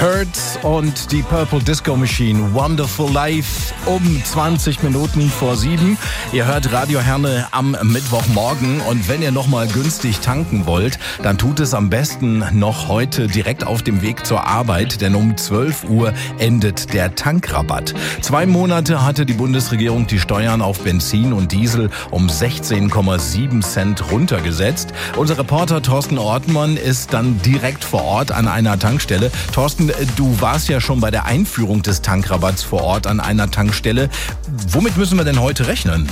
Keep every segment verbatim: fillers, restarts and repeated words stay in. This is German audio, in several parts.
Kurtz und die Purple Disco Machine, Wonderful Life, um zwanzig Minuten vor sieben. Ihr hört Radio Herne am Mittwochmorgen und wenn ihr nochmal günstig tanken wollt, dann tut es am besten noch heute direkt auf dem Weg zur Arbeit, denn um zwölf Uhr endet der Tankrabatt. Zwei Monate hatte die Bundesregierung die Steuern auf Benzin und Diesel um sechzehn Komma sieben Cent runtergesetzt. Unser Reporter Thorsten Ortmann ist dann direkt vor Ort an einer Tankstelle. Thorsten, du warst ja schon bei der Einführung des Tankrabatts vor Ort an einer Tankstelle. Womit müssen wir denn heute rechnen?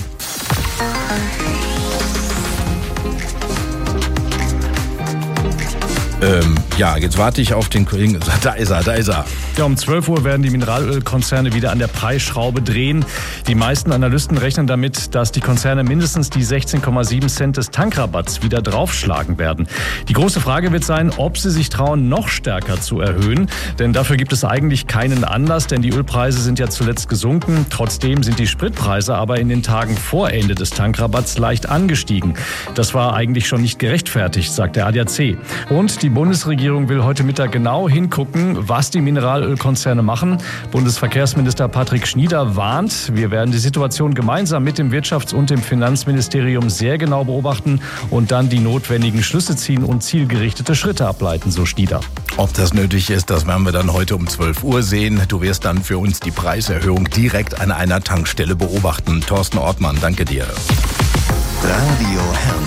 Ähm, ja, jetzt warte ich auf den Kollegen. Da ist er, da ist er. Ja, um zwölf Uhr werden die Mineralölkonzerne wieder an der Preisschraube drehen. Die meisten Analysten rechnen damit, dass die Konzerne mindestens die sechzehn Komma sieben Cent des Tankrabatts wieder draufschlagen werden. Die große Frage wird sein, ob sie sich trauen, noch stärker zu erhöhen. Denn dafür gibt es eigentlich keinen Anlass, denn die Ölpreise sind ja zuletzt gesunken. Trotzdem sind die Spritpreise aber in den Tagen vor Ende des Tankrabatts leicht angestiegen. Das war eigentlich schon nicht gerechtfertigt, sagt der A D A C. Und die Bundesregierung will heute Mittag genau hingucken, was die Mineralölkonzerne machen. Bundesverkehrsminister Patrick Schnieder warnt, wir werden die Situation gemeinsam mit dem Wirtschafts- und dem Finanzministerium sehr genau beobachten und dann die notwendigen Schlüsse ziehen und zielgerichtete Schritte ableiten, so Schnieder. Ob das nötig ist, das werden wir dann heute um zwölf Uhr sehen. Du wirst dann für uns die Preiserhöhung direkt an einer Tankstelle beobachten. Thorsten Ortmann, danke dir. Radio Herne.